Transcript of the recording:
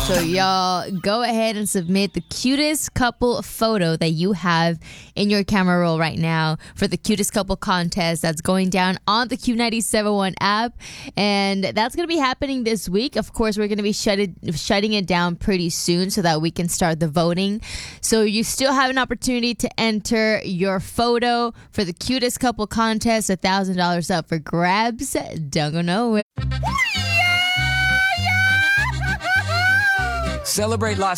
So y'all go ahead and submit the cutest couple photo that you have in your camera roll right now for the cutest couple contest that's going down on the Q971 app. And that's going to be happening this week. Of course, we're going to be shutting it down pretty soon so that we can start the voting. So you still have an opportunity to enter your photo for the cutest couple contest. $1,000 up for grabs. Don't go nowhere. Celebrate Las